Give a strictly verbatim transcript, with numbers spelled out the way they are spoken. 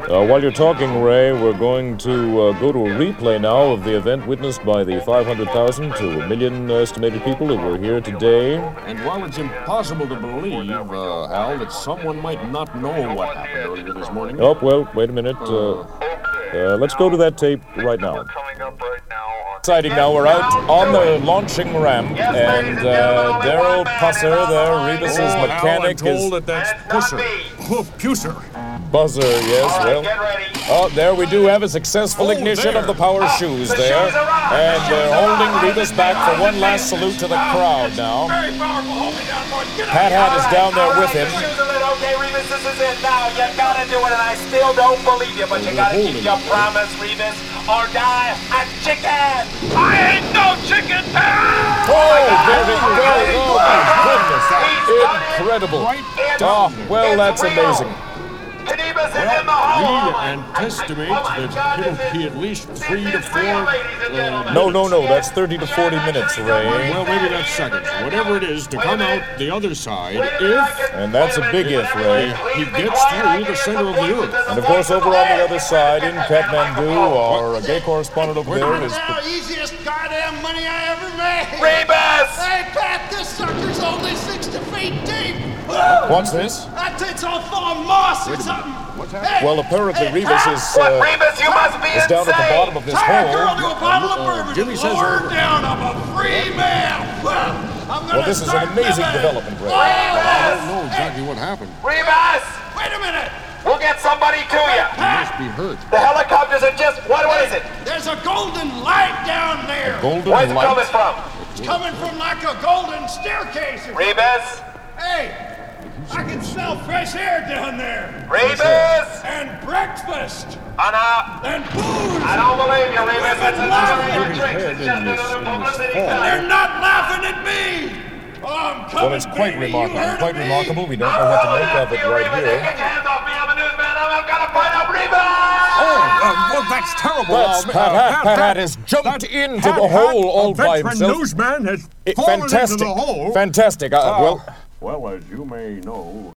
Uh, while you're talking, Ray, we're going to uh, go to a replay now of the event witnessed by the five hundred thousand to a million estimated people who were here today. And while it's impossible to believe, uh, Al, that someone might not know what happened earlier this morning... Oh, well, wait a minute. Uh, uh, let's go to that tape right now. Exciting now, we're out on the launching ramp, and uh, Daryl Pusser there, Rebus's oh, mechanic, Al, I'm told is... that that's Pusser. Oh, Pusser. Buzzer, yes, well... Oh, there we do have a successful Oh, ignition there. of the power Oh, shoes the there. shoes are on. The And shoes they're are holding on. Rebus back for one last salute to the crowd now. Very powerful. Hold me down, boys. Get Pat up. Hat is down there All with right, him. the shoes are lit. Okay, Rebus, this is it now. You gotta do it, and I still don't believe you, but you gotta keep your promise, Rebus, or die a chicken. I ain't no chicken. Oh, there he goes. Oh, my goodness. Incredible. Oh, well, that's amazing. Tenebus is Well, in the hole. we anticipate that it'll be at least three to four... Uh, No, no, no, that's thirty to forty minutes, Ray. well, maybe that's seconds. Whatever it is, to come out the other side if... And that's a big if, Ray. he gets through the center of the earth. And, of course, over on the other side in Kathmandu, our gay correspondent over there is... Now, easiest goddamn money I ever made. Rebus! Hey, Pat, this sucker's only sixty feet deep. What's this? That it's all full of moss or something. What's Hey, Well, apparently hey, Rebus is, What, uh, Rebus? You must be is down at the bottom of this tie a girl hole. to a bottle of bourbon Jimmy and says lower her over. down. I'm a free man. Well, I'm gonna Well, this is an start amazing living. development, Ray. I don't know exactly what happened. Rebus! Wait a minute. We'll get somebody to you. He must be hurt. The helicopters are just... What, what is it? There's a golden light down there. Golden Where's it coming light. from? It's coming from like a golden staircase. or- Rebus? Hey, I can smell fresh air down there. Rebus! And breakfast. Oh, no. And booze. I don't believe you, Rebus. It's Women another laughing. of your tricks. It's just another publicity And stunt. they're not laughing at me. Oh, I'm coming, Well, it's quite baby. remarkable. You heard Quite of me? remarkable. We don't know what to make of it You, right Rebus. here. Get your hands off me. I'm a newsman. I'm gonna find out Rebus! Oh, uh, well, that's terrible. That's Uh, Pat uh, Hat. Pat Hat has jumped that into Pat the hole Hat, all a by veteran himself. newsman has It- fallen fantastic. into the hole. Fantastic. Uh, well, Well, as you may know,